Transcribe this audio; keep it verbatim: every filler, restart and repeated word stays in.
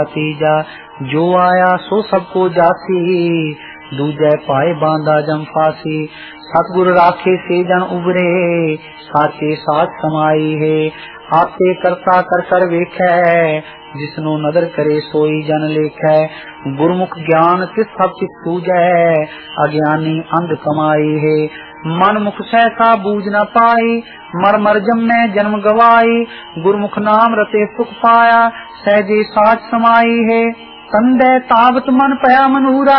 तीजा जो आया सो सबको जासी, दूजे पाए बांधा जम फासी। सतगुर राखे से जन उबरे, साचे साथ समाई है। आपे करता कर कर वेखै, जिसनो नदर करे सोई जन लेखै। गुरमुख ज्ञान तिस सब चित सूझै, अज्ञानी अंध कमाई है। मन मुख सहसा बूझ न पाई, मर मर जम्मै जन्म गवाई। गुरमुख नाम रते सुख पाया, सहजे साच समाई है। कंदे तावत मन पया मनूरा,